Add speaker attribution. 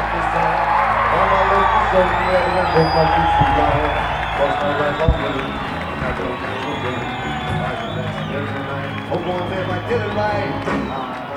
Speaker 1: Hope one day if I did it right.